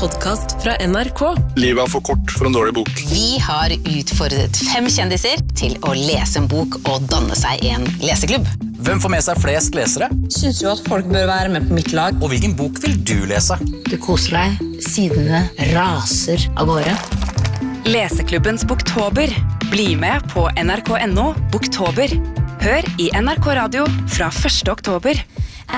podcast fra NRK. Livet for kort for en dårlig bok. Vi har utfordret 5 kjendiser til å lese en bok og danne seg en leseklubb. Hvem får med seg flest lesere? Synes jo at folk bør være med på mitt lag. Og hvilken bok vil du lese? Du koser deg, sidene raser av gårde. Leseklubbens Boktober. Bli med på NRK.no Boktober. Hør i NRK Radio fra 1. oktober.